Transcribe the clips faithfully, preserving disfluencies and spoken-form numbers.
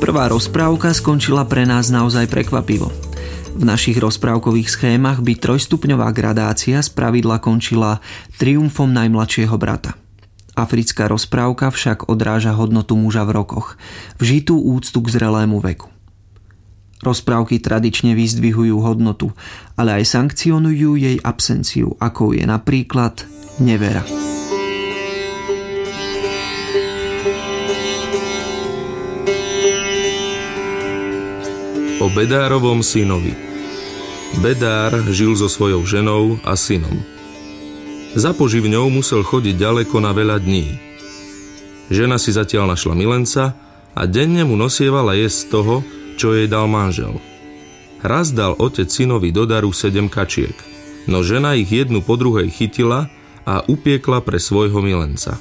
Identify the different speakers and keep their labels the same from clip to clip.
Speaker 1: Prvá rozprávka skončila pre nás naozaj prekvapivo. V našich rozprávkových schémach by trojstupňová gradácia spravidla končila triumfom najmladšieho brata. Africká rozprávka však odráža hodnotu muža v rokoch, vžitú úctu k zrelému veku. Rozprávky tradične vyzdvihujú hodnotu, ale aj sankcionujú jej absenciu, akou je napríklad nevera.
Speaker 2: O Bedárovom synovi. Bedár žil so svojou ženou a synom. Za poživňou musel chodiť ďaleko na veľa dní. Žena si zatiaľ našla milenca a denne mu nosievala jesť z toho, čo jej dal manžel. Raz dal otec synovi do daru sedem kačiek, no žena ich jednu po druhej chytila a upiekla pre svojho milenca.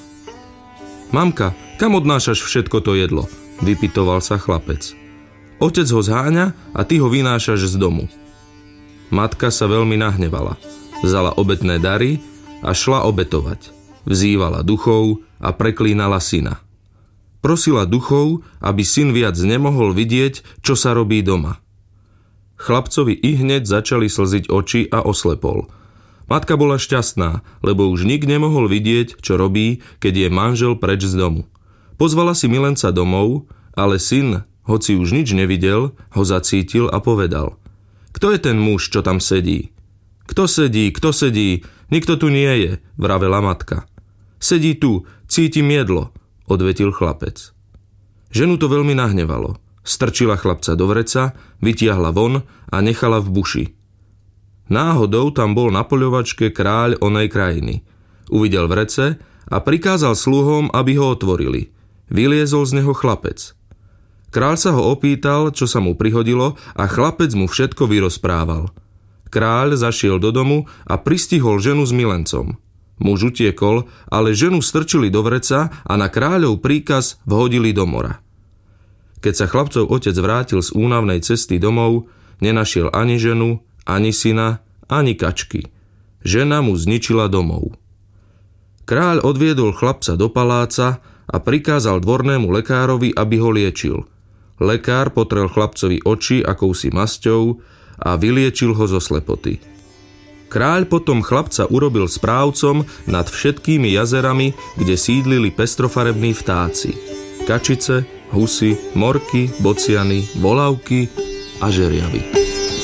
Speaker 2: Mamka, kam odnášaš všetko to jedlo? Vypytoval sa chlapec. Otec ho zháňa a ty ho vynášaš z domu. Matka sa veľmi nahnevala. Vzala obetné dary a šla obetovať. Vzývala duchov a preklínala syna. Prosila duchov, aby syn viac nemohol vidieť, čo sa robí doma. Chlapcovi ihneď začali slziť oči a oslepol. Matka bola šťastná, lebo už nik nemohol vidieť, čo robí, keď je manžel preč z domu. Pozvala si milenca domov, ale syn, hoci už nič nevidel, ho zacítil a povedal: Kto je ten muž, čo tam sedí? Kto sedí, kto sedí? Nikto tu nie je, vravela matka. Sedí tu, cítim jedlo, odvetil chlapec. Ženu to veľmi nahnevalo. Strčila chlapca do vreca, vytiahla von a nechala v buši. Náhodou tam bol na poľovačke kráľ onej krajiny. Uvidel vrece a prikázal sluhom, aby ho otvorili. Vyliezol z neho chlapec. Kráľ sa ho opýtal, čo sa mu prihodilo, a chlapec mu všetko vyrozprával. Kráľ zašiel do domu a pristihol ženu s milencom. Muž utiekol, ale ženu strčili do vreca a na kráľov príkaz vhodili do mora. Keď sa chlapcov otec vrátil z únavnej cesty domov, nenašiel ani ženu, ani syna, ani kačky. Žena mu zničila domov. Kráľ odviedol chlapca do paláca a prikázal dvornému lekárovi, aby ho liečil. Lekár potrel chlapcovi oči akousi masťou a vyliečil ho zo slepoty. Kráľ potom chlapca urobil správcom nad všetkými jazerami, kde sídlili pestrofarební vtáci. Kačice, husy, morky, bociany, volavky a žeriavy.